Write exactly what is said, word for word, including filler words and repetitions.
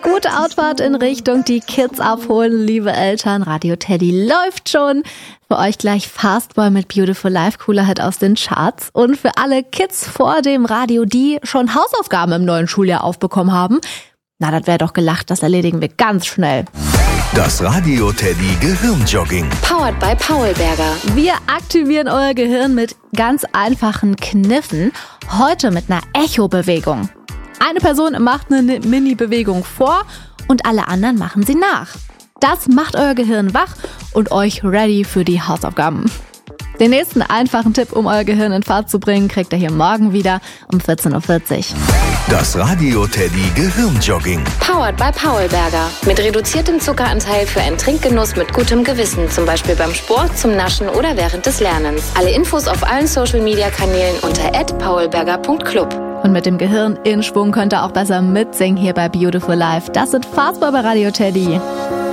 Gute Outfahrt in Richtung die Kids abholen, liebe Eltern. Radio Teddy läuft schon. Für euch gleich Fastboy mit Beautiful Life, cooler Hit aus den Charts. Und für alle Kids vor dem Radio, die schon Hausaufgaben im neuen Schuljahr aufbekommen haben, na, das wäre doch gelacht, das erledigen wir ganz schnell. Das Radio Teddy Gehirnjogging. Powered by Paulberger. Wir aktivieren euer Gehirn mit ganz einfachen Kniffen. Heute mit einer Echo-Bewegung. Eine Person macht eine Mini-Bewegung vor und alle anderen machen sie nach. Das macht euer Gehirn wach und euch ready für die Hausaufgaben. Den nächsten einfachen Tipp, um euer Gehirn in Fahrt zu bringen, kriegt ihr hier morgen wieder um vierzehn Uhr vierzig. Das Radio Teddy Gehirnjogging. Powered by Paulberger. Mit reduziertem Zuckeranteil für einen Trinkgenuss mit gutem Gewissen. Zum Beispiel beim Sport, zum Naschen oder während des Lernens. Alle Infos auf allen Social-Media-Kanälen unter at paulberger punkt club. Und mit dem Gehirn in Schwung könnt ihr auch besser mitsingen hier bei Beautiful Life. Das sind Fastboy bei Radio Teddy.